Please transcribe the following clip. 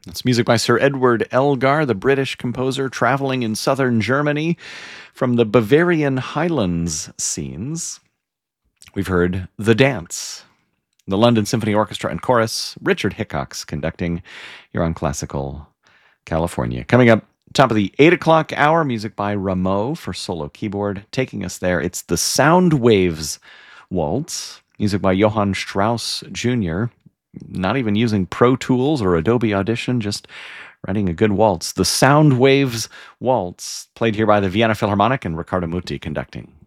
It's music by Sir Edward Elgar, the British composer traveling in southern Germany from the Bavarian Highlands scenes. We've heard The Dance, the London Symphony Orchestra and Chorus, Richard Hickox conducting. You're on Classical California. Coming up, top of the 8 o'clock hour, music by Rameau for solo keyboard. Taking us there, it's the Sound Waves Waltz, music by Johann Strauss Jr., not even using Pro Tools or Adobe Audition, just writing a good waltz. The Sound Waves Waltz, played here by the Vienna Philharmonic and Riccardo Muti conducting.